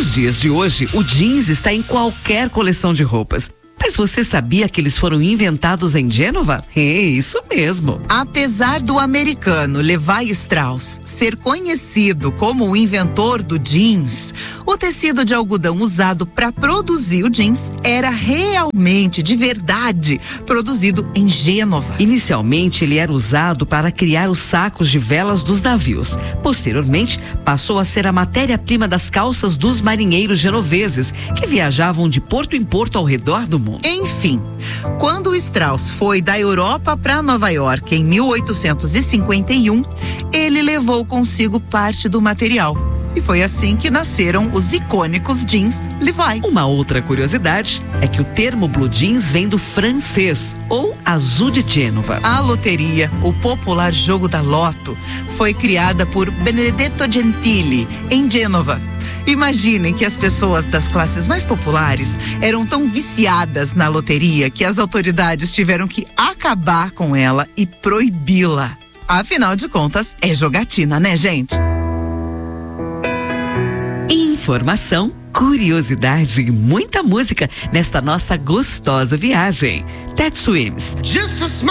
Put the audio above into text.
Nos dias de hoje, o jeans está em qualquer coleção de roupas. Mas você sabia que eles foram inventados em Gênova? É isso mesmo. Apesar do americano Levi Strauss ser conhecido como o inventor do jeans, o tecido de algodão usado para produzir o jeans era realmente, de verdade, produzido em Gênova. Inicialmente, ele era usado para criar os sacos de velas dos navios. Posteriormente, passou a ser a matéria-prima das calças dos marinheiros genoveses, que viajavam de porto em porto ao redor do mundo. Enfim, quando o Strauss foi da Europa para Nova York em 1851, ele levou consigo parte do material. E foi assim que nasceram os icônicos jeans Levi. Uma outra curiosidade é que o termo blue jeans vem do francês, ou azul de Gênova. A loteria, o popular jogo da loto, foi criada por Benedetto Gentili, em Gênova. Imaginem que as pessoas das classes mais populares eram tão viciadas na loteria que as autoridades tiveram que acabar com ela e proibi-la. Afinal de contas, é jogatina, né, gente? Informação, curiosidade e muita música nesta nossa gostosa viagem. Ted Swims.